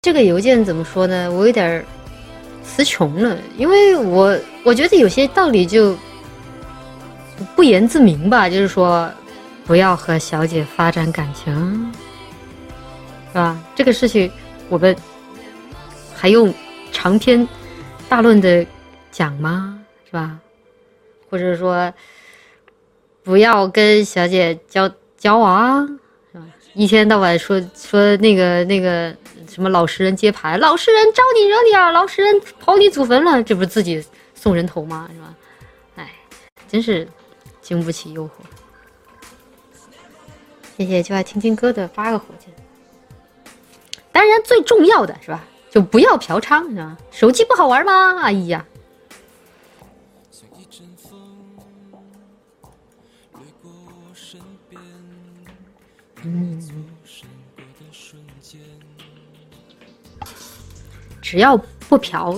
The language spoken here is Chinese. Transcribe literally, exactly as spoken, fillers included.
这个邮件怎么说呢？我有点词穷了，因为我我觉得有些道理就不言自明吧，就是说不要和小姐发展感情，是吧？这个事情我们还用长篇大论的讲吗？是吧？或者说不要跟小姐交交往，是吧？一天到晚说说那个那个什么老实人接盘，老实人招你惹你啊，老实人刨你祖坟了，这不是自己送人头吗？是吧？哎，真是经不起诱惑。谢谢就爱听听歌的八个火箭。当然最重要的是吧，就不要嫖娼，是吧？手机不好玩吗？哎呀。嗯，只要不嫖